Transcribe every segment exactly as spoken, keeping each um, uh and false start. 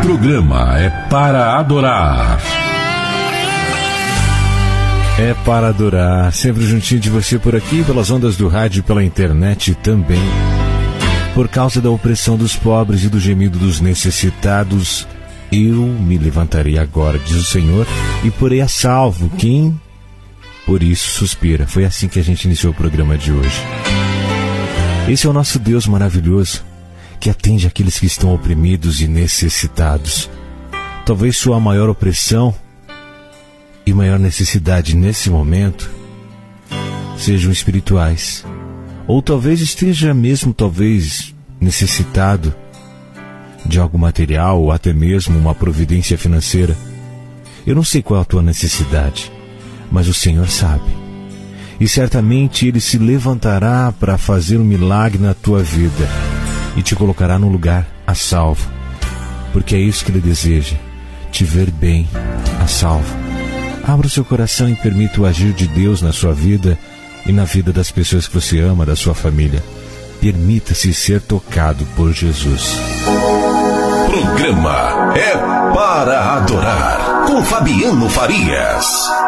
programa é para adorar. É para adorar, sempre juntinho de você por aqui, pelas ondas do rádio e pela internet também. Por causa da opressão dos pobres e do gemido dos necessitados, eu me levantarei agora, diz o Senhor, e porei a salvo quem por isso suspira. Foi assim que a gente iniciou o programa de hoje. Esse é o nosso Deus maravilhoso, que atende aqueles que estão oprimidos e necessitados. Talvez sua maior opressão e maior necessidade nesse momento sejam espirituais, ou talvez esteja mesmo talvez necessitado de algo material ou até mesmo uma providência financeira. Eu não sei qual é a tua necessidade, mas o Senhor sabe, e certamente Ele se levantará para fazer um milagre na tua vida e te colocará no lugar a salvo, porque é isso que Ele deseja, te ver bem a salvo. Abra o seu coração e permita o agir de Deus na sua vida e na vida das pessoas que você ama, da sua família. Permita-se ser tocado por Jesus. Programa é para adorar, com Fabiano Farias.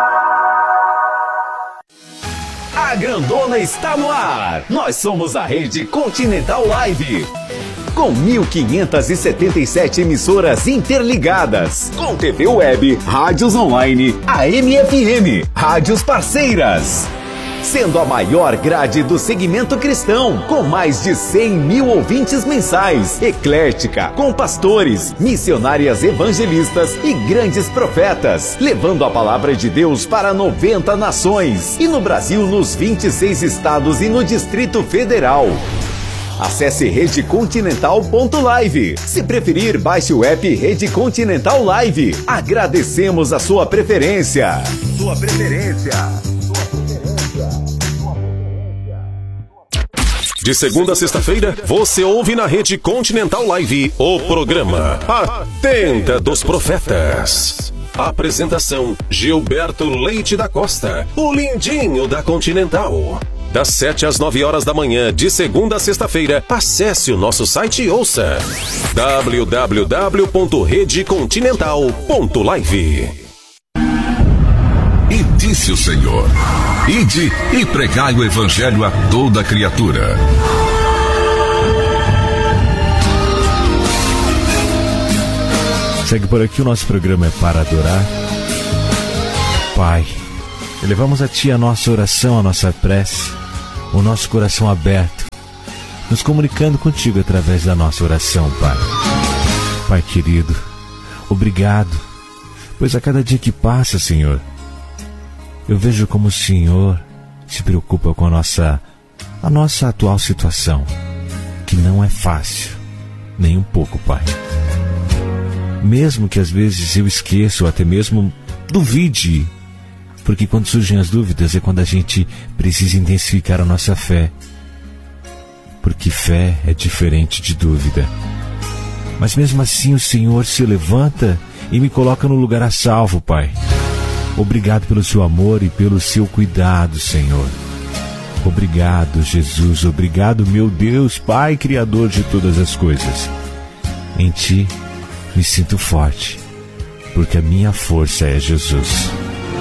A Grandona está no ar. Nós somos a Rede Continental Live, com mil quinhentas e setenta e sete emissoras interligadas, com T V web, rádios online, A M F M, rádios parceiras, sendo a maior grade do segmento cristão, com mais de cem mil ouvintes mensais, eclética, com pastores, missionárias evangelistas e grandes profetas, levando a palavra de Deus para noventa nações, e no Brasil nos vinte e seis estados e no Distrito Federal. Acesse rede continental ponto live. Se preferir, baixe o app Rede Continental Live. Agradecemos a sua preferência. Sua preferência. De segunda a sexta-feira, você ouve na Rede Continental Live o programa A Tenda dos Profetas. Apresentação: Gilberto Leite da Costa, o lindinho da Continental. Das sete às nove horas da manhã, de segunda a sexta-feira, acesse o nosso site e ouça w w w ponto rede continental ponto live. E disse o Senhor: ide e pregai o evangelho a toda criatura. Segue por aqui, o nosso programa é para adorar. Pai, elevamos a Ti a nossa oração, a nossa prece, o nosso coração aberto, nos comunicando contigo através da nossa oração, Pai. Pai querido, obrigado, pois a cada dia que passa, Senhor, eu vejo como o Senhor se preocupa com a nossa, a nossa atual situação, que não é fácil, nem um pouco, Pai. Mesmo que às vezes eu esqueça ou até mesmo duvide, porque quando surgem as dúvidas é quando a gente precisa intensificar a nossa fé, porque fé é diferente de dúvida. Mas mesmo assim o Senhor se levanta e me coloca no lugar a salvo, Pai. Obrigado pelo seu amor e pelo seu cuidado, Senhor. Obrigado, Jesus. Obrigado, meu Deus, Pai, Criador de todas as coisas. Em Ti me sinto forte, porque a minha força é Jesus.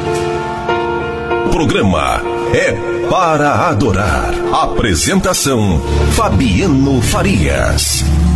O programa é para adorar. Apresentação: Fabiano Farias.